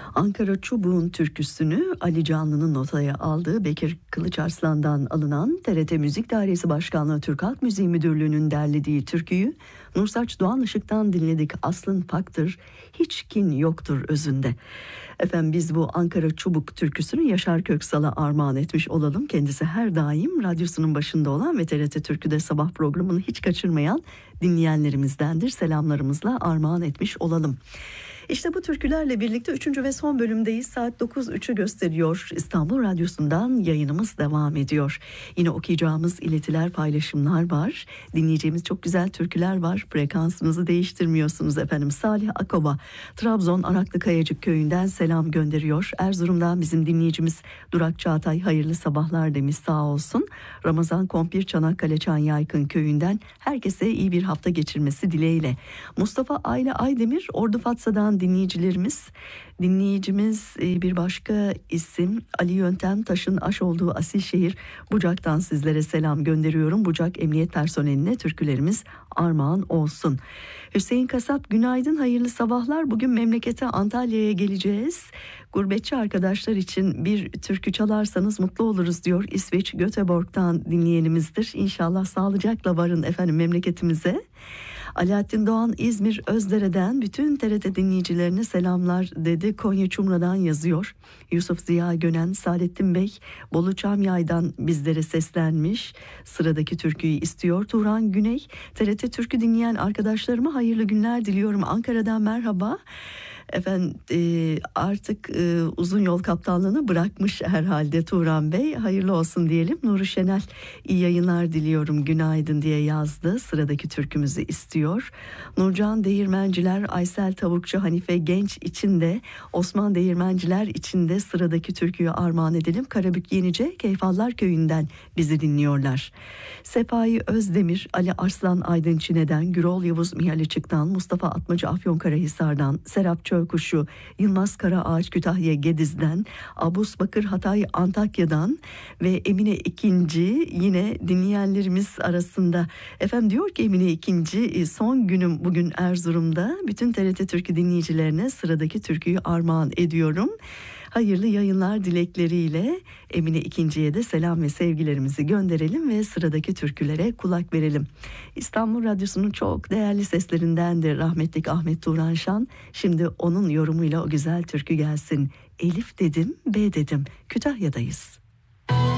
Ankara Çubuğun türküsünü Ali Canlı'nın notaya aldığı Bekir Kılıçarslan'dan alınan TRT Müzik Dairesi Başkanlığı Türk Halk Müziği Müdürlüğü'nün derlediği türküyü Nursaç Doğan Işık'tan dinledik. Aslın faktır, hiç kin yoktur özünde. Efendim biz bu Ankara Çubuk türküsünü Yaşar Köksal'a armağan etmiş olalım. Kendisi her daim radyosunun başında olan ve TRT Türkü'de sabah programını hiç kaçırmayan dinleyenlerimizdendir. Selamlarımızla armağan etmiş olalım. İşte bu türkülerle birlikte 3. ve son bölümdeyiz. Saat 9.03'ü gösteriyor. İstanbul Radyosu'ndan yayınımız devam ediyor. Yine okuyacağımız iletiler, paylaşımlar var. Dinleyeceğimiz çok güzel türküler var. Frekansınızı değiştirmiyorsunuz efendim. Salih Akoba, Trabzon Araklı Kayacık köyünden selam gönderiyor. Erzurum'dan bizim dinleyicimiz Durak Çağatay hayırlı sabahlar demiş, sağ olsun. Ramazan Kompir Çanakkale Çanyaykın köyünden herkese iyi bir hafta geçirmesi dileğiyle. Mustafa Ayla Aydemir Ordu Fatsa'dan dinleyicimiz bir başka isim Ali Yöntem Taş'ın aş olduğu asil şehir Bucak'tan sizlere selam gönderiyorum. Bucak Emniyet personeline türkülerimiz armağan olsun. Hüseyin Kasap günaydın, hayırlı sabahlar. Bugün memlekete Antalya'ya geleceğiz. Gurbetçi arkadaşlar için bir türkü çalarsanız mutlu oluruz diyor. İsveç Göteborg'dan dinleyenimizdir. İnşallah sağlıcakla varın efendim memleketimize. Alaaddin Doğan İzmir Özdere'den bütün TRT dinleyicilerine selamlar dedi. Konya Çumra'dan yazıyor. Yusuf Ziya Gönen, Saadettin Bey Bolu Çamyay'dan bizlere seslenmiş. Sıradaki türküyü istiyor. Turan Güney, TRT Türkü dinleyen arkadaşlarıma hayırlı günler diliyorum. Ankara'dan merhaba. Efendim artık uzun yol kaptanlığını bırakmış herhalde Turan Bey. Hayırlı olsun diyelim. Nuri Şenel iyi yayınlar diliyorum, günaydın diye yazdı. Sıradaki türkümüzü istiyor. Nurcan Değirmenciler, Aysel Tavukçu, Hanife Genç için de, Osman Değirmenciler için de sıradaki türküyü armağan edelim. Karabük Yenice Keyfallar Köyü'nden bizi dinliyorlar. Sepai Özdemir, Ali Arslan Aydın Çine'den, Gürol Yavuz Mihalıçık'tan, Mustafa Atmacı Afyonkarahisar'dan, Serap Çölkuşu Yılmaz Karaağaç Kütahya Gediz'den, Abus Bakır Hatay Antakya'dan ve Emine İkinci yine dinleyenlerimiz arasında. Efendim diyor ki Emine İkinci, son günüm bugün Erzurum'da. Bütün TRT Türkü dinleyicilerine sıradaki türküyü armağan ediyorum. Hayırlı yayınlar dilekleriyle Emine İkinci'ye de selam ve sevgilerimizi gönderelim ve sıradaki türkülere kulak verelim. İstanbul Radyosu'nun çok değerli seslerindendir rahmetlik Ahmet Turan Şan. Şimdi onun yorumuyla o güzel türkü gelsin. Elif dedim, B dedim. Kütahya'dayız.